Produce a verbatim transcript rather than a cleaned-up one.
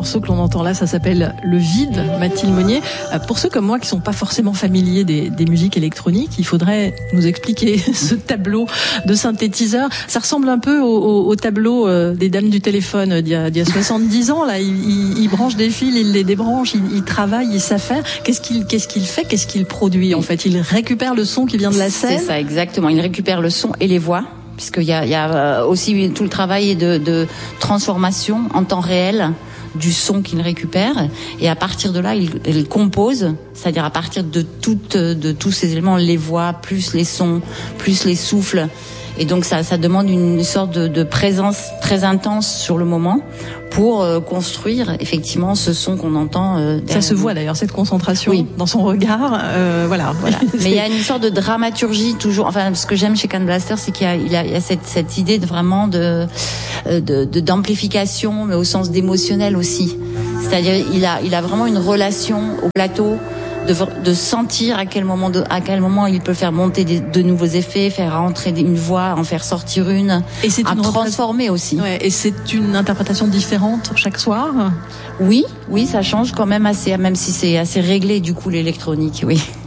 morceau que l'on entend là, ça s'appelle Le Vide, Mathilde Monnier. Pour ceux comme moi qui sont pas forcément familiers des, des musiques électroniques, il faudrait nous expliquer ce tableau de synthétiseur. Ça ressemble un peu au, au, au tableau euh, des dames du téléphone d'il y a, d'il y a soixante-dix ans. Là, il, il, il branche des fils, il les débranche, il, il travaille, il s'affaire. Qu'est-ce qu'il, qu'est-ce qu'il fait, qu'est-ce qu'il produit en fait? Il récupère le son qui vient de la scène. C'est ça, exactement. Il récupère le son et les voix, puisqu'il y a, il y a aussi tout le travail de, de transformation en temps réel du son qu'il récupère, et à partir de là, il, il compose, c'est-à-dire à partir de toutes, de tous ces éléments, les voix, plus les sons, plus les souffles. Et donc ça, ça demande une sorte de, de présence très intense sur le moment pour euh, construire effectivement ce son qu'on entend. Euh, ça se voit d'ailleurs, cette concentration oui. dans son regard. Euh, voilà. voilà. Mais il y a une sorte de dramaturgie toujours. Enfin, ce que j'aime chez Can Blaster, c'est qu'il y a, il y a, il y a cette, cette idée de vraiment de, de, de d'amplification, mais au sens d'émotionnel aussi. C'est-à-dire, il a, il a vraiment une relation au plateau. De, de sentir à quel moment de, à quel moment il peut faire monter des, de nouveaux effets, faire rentrer une voix, en faire sortir une, et c'est à une transformer aussi. Ouais, et c'est une interprétation différente chaque soir. Oui, oui, ça change quand même assez, même si c'est assez réglé du coup l'électronique, oui.